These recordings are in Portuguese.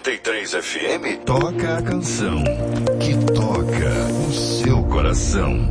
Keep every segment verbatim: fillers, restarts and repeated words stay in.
noventa e três F M toca a canção que toca o seu coração.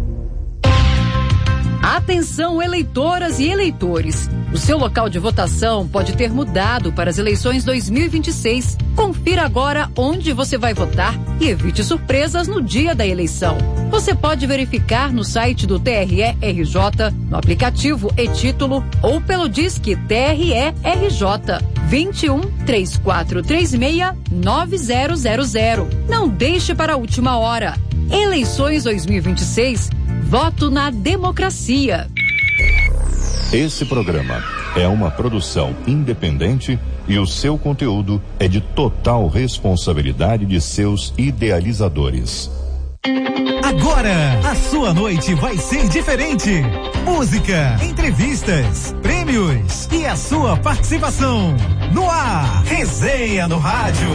Atenção, eleitoras e eleitores. O seu local de votação pode ter mudado para as eleições dois mil e vinte e seis. Confira agora onde você vai votar e evite surpresas no dia da eleição. Você pode verificar no site do T R E R J, no aplicativo e-Título ou pelo Disque T R E R J vinte e um, três quatro três seis, nove zero zero zero. Não deixe para a última hora. Eleições dois mil e vinte e seis. Voto na democracia. Esse programa é uma produção independente e o seu conteúdo é de total responsabilidade de seus idealizadores. Agora, a sua noite vai ser diferente. Música, entrevistas, prêmios e a sua participação. No ar, Resenha no Rádio.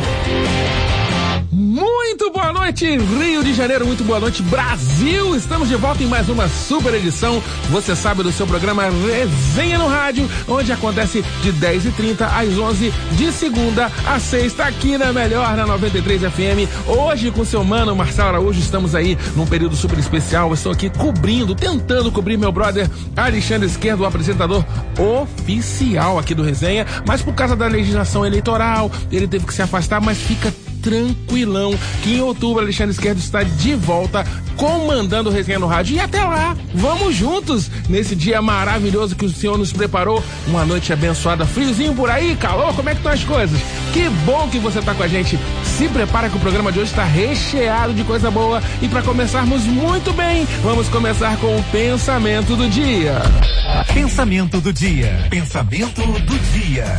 Muito boa noite, Rio de Janeiro, muito boa noite, Brasil. Estamos de volta em mais uma super edição, você sabe, do seu programa Resenha no Rádio, onde acontece de dez e trinta às onze, de segunda a sexta, aqui na Melhor, na noventa e três F M. Hoje, com seu mano Marcelo Araújo, estamos aí num período super especial. Eu estou aqui cobrindo, tentando cobrir meu brother Alexandre Esquerdo, o apresentador oficial aqui do Resenha, mas por causa da legislação eleitoral, ele teve que se afastar, mas fica tranquilão, que em outubro Alexandre Esquerdo está de volta comandando o Resenha no Rádio. E até lá, vamos juntos nesse dia maravilhoso que o Senhor nos preparou. Uma noite abençoada, friozinho por aí, calor, como é que estão as coisas? Que bom que você está com a gente. Se prepara que o programa de hoje está recheado de coisa boa. E para começarmos muito bem, vamos começar com o pensamento do dia. Pensamento do dia. Pensamento do dia.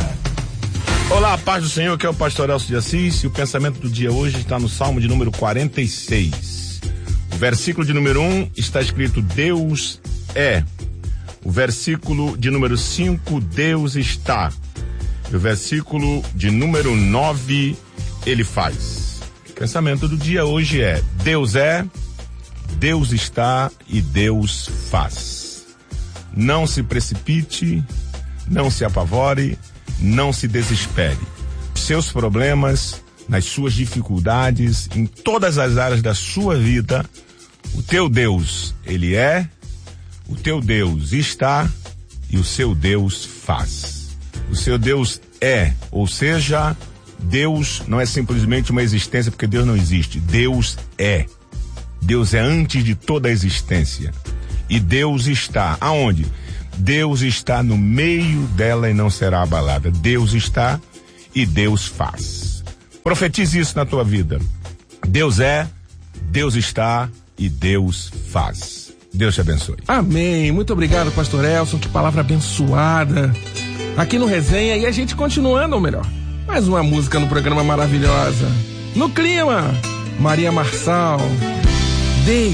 Olá, paz do Senhor, que é o pastor Elcio de Assis, e o pensamento do dia hoje está no Salmo de número quarenta e seis. O versículo de número um está escrito: Deus é. O versículo de número cinco, Deus está. E o versículo de número nove, Ele faz. O pensamento do dia hoje é: Deus é, Deus está e Deus faz. Não se precipite, não se apavore, não se desespere. Seus problemas, nas suas dificuldades, em todas as áreas da sua vida, o teu Deus, Ele é, o teu Deus está e o seu Deus faz. O seu Deus é, ou seja, Deus não é simplesmente uma existência porque Deus não existe. Deus é. Deus é antes de toda a existência. E Deus está aonde? Deus está no meio dela e não será abalada. Deus está e Deus faz. Profetize isso na tua vida. Deus é, Deus está e Deus faz. Deus te abençoe. Amém. Muito obrigado, pastor Elson. Que palavra abençoada. Aqui no Resenha, e a gente continuando, ou melhor, mais uma música no programa maravilhosa. No clima, Maria Marçal. Deixe